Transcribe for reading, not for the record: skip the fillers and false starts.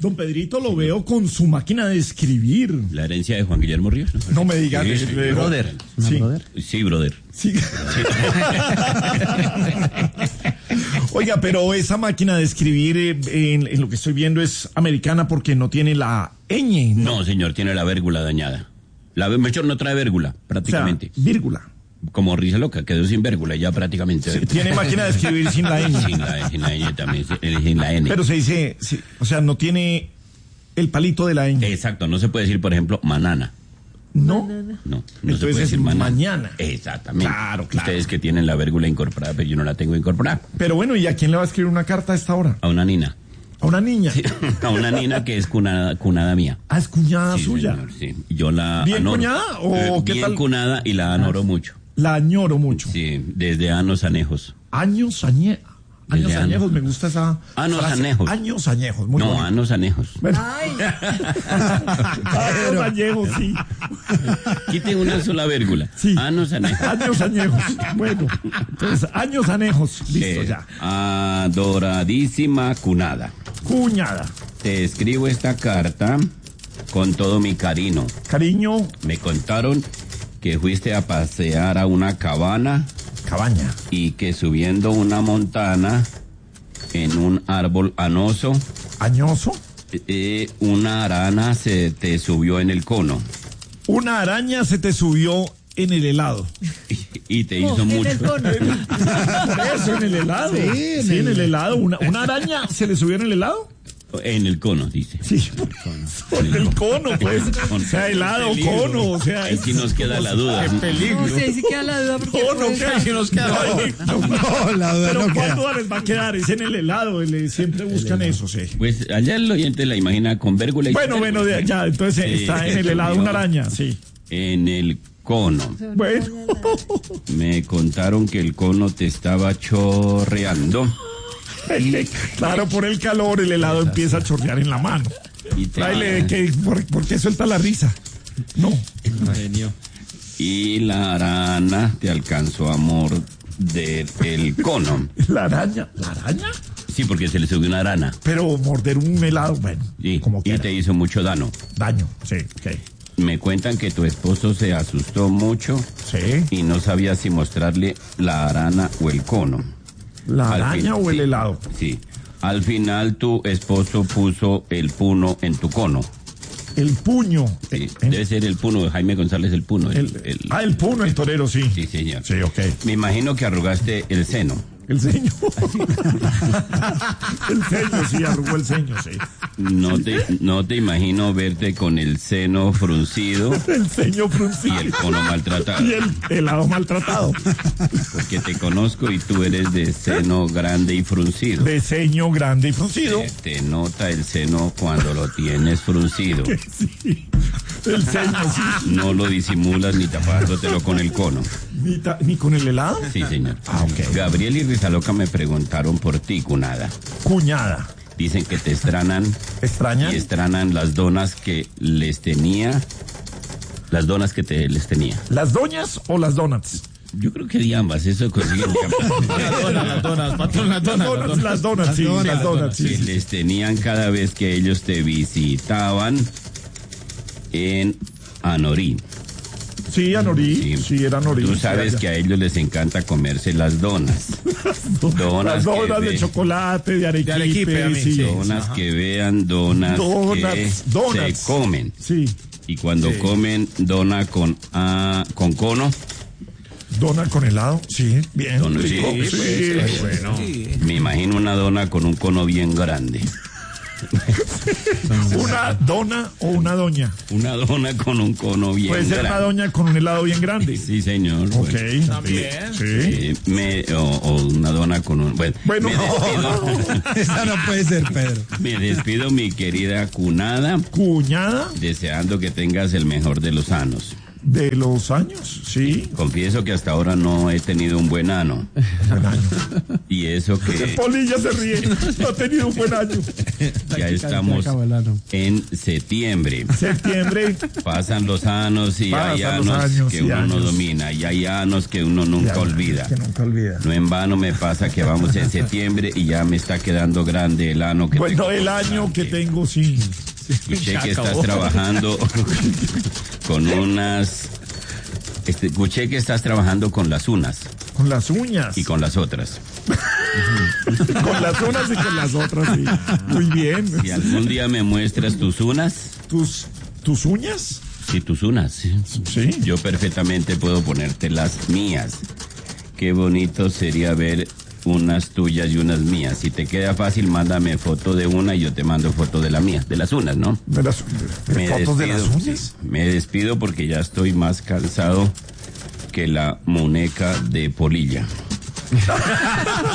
Don Pedrito lo veo con su máquina de escribir. La herencia de Juan Guillermo Ríos. No me digas. Sí, brother. Sí. Sí, brother. Sí. Oiga, pero esa máquina de escribir en lo que estoy viendo es americana porque no tiene la ñ. No, señor, tiene la vérgula dañada. Mejor no trae vérgula, prácticamente. O sea, vírgula. Como risa loca, quedó sin vérgula ya prácticamente. Sí, tiene máquina de escribir sin la ñ. Sin la ñ también, sin la n. Pero se dice, sí, o sea, no tiene el palito de la ñ. Exacto, no se puede decir, por ejemplo, manana. No. No Entonces se puede decir mañana. Exactamente. Claro. Ustedes que tienen la vérgula incorporada, pero yo no la tengo incorporada. Pero bueno, ¿y a quién le va a escribir una carta a esta hora? A una nina. ¿A una niña? Sí, a una nina que es cunada mía. Ah, es cuñada Sí, suya. señor, sí. Yo la ¿Bien anoro. cuñada o qué bien tal? cunada y la anoro mucho. La añoro mucho. Sí, desde años anejos. Años Desde añejos, me gusta esa Años frase. añejos. Años añejos, muy No, bonito. años anejos. Bueno. Ay, Años añejos, sí. Quite una sola vérgula. Sí. Años anejos. Años añejos. Bueno, entonces, años anejos. Listo, ya. Adoradísima cunada. Cuñada. Te escribo esta carta con todo mi cariño. Cariño, Me contaron que fuiste a pasear a una cabaña cabaña. y que subiendo una montana en un árbol anoso, Añoso. una arana se te subió en el cono Una araña se te subió en el helado. y te hizo en mucho. el cono. Por eso, en el helado. Sí, en el helado. Una araña se le subió en el helado. En el cono, dice. Sí, por el cono, pues. O sea, helado, cono, o sea. Ahí sí nos queda la duda. No sé, ahí sí queda la duda porque No, puede ¿qué? estar- Si nos queda No, la duda Pero no ¿cuál queda. duda les va a quedar? Es en el helado, siempre buscan eso, sí. Pues allá el oyente la imagina con vérgula y Bueno, ya, entonces Sí, está en el helado una araña, sí. en el cono. Bueno, Me contaron que el cono te estaba chorreando claro, por el calor el helado empieza a chorrear en la mano. y te, Tráele, ¿por qué suelta la risa? No, y la arana te alcanzó a morder el cono. ¿La araña? Sí, porque se le subió una arana. Pero morder un helado, bueno, Sí, como y quiera. te hizo mucho daño. Daño, sí, ok. Me cuentan que tu esposo se asustó mucho Sí. y no sabía si mostrarle la arana o el cono. ¿La Al araña fin, o el sí. helado? Sí. Al final tu esposo puso el puno en tu cono. El puño. Sí, debe ser el puno de Jaime González el puno. El puno, el torero, sí. Sí, señor. Sí, ok. Me imagino que arrugaste el seno. El ceño. El ceño, sí, arrugó el ceño, sí. No te imagino verte con el seno fruncido El ceño y fruncido. el cono maltratado. Y el helado maltratado. Porque te conozco y tú eres de seno grande y fruncido. De ceño grande y fruncido. Te nota el seno cuando lo tienes fruncido. Sí. El ceño, sí. No lo disimulas ni tapándotelo con el cono. ¿Ni con el helado? Sí, señor. Ah, ok. Gabriel y Rizaloca me preguntaron por ti, cunada. Cuñada. Dicen que te extrañan ¿Extraña? y extrañan las donas que les tenía. Las donas que les tenía. ¿Las doñas o las donuts? Yo creo que de ambas, eso consiguen Las donas, patrón, las donas. Las donuts, sí, las donuts, que sí. les tenían cada vez que ellos te visitaban en Anorí. Sí, Anorí, sí, era Anorí. Tú sabes que a ellos les encanta comerse las donas. Las donas que de chocolate, de arequipe, arequipe, a mí, sí. sí. donas que vean, donas que Donuts. se comen. Sí, Y cuando comen dona con cono, dona con helado, sí, bien. Dona, rico, sí, sí. Bueno. me imagino una dona con un cono bien grande. ¿Una dona o una doña? Una dona con un cono bien Puede ser grande. una doña con un helado bien grande. Sí, señor. Ok. Bueno. También. Sí. O una dona con un... Bueno, Bueno, me despido. Esa no puede ser, Pedro. Me despido, mi querida cunada, cuñada, deseando que tengas el mejor de los años. De los años, sí. Confieso que hasta ahora no he tenido un buen ano. Buen año. Y eso que Polilla se ríe. No ha tenido un buen año. ya estamos en septiembre. Septiembre. Pasan los años y hay Pasan los años años que y uno no años. domina. Y hay años que uno nunca olvida. Que nunca olvida. No en vano me pasa que vamos en septiembre y ya me está quedando grande el ano que Bueno, tengo el por año que delante. tengo, sí. Escuché que estás trabajando con unas... escuché que estás trabajando con las unas Con las uñas. y con las otras. Con las unas y con las otras, sí. Muy bien. Si algún día me muestras tus unas, ¿Tus uñas? sí, tus unas, sí. Sí. Yo perfectamente puedo ponerte las mías. Qué bonito sería ver unas tuyas y unas mías. Si te queda fácil, mándame foto de una y yo te mando foto de la mía, de las unas, ¿no? ¿De las fotos de las sí, uñas? me despido porque ya estoy más cansado que la muñeca de Polilla.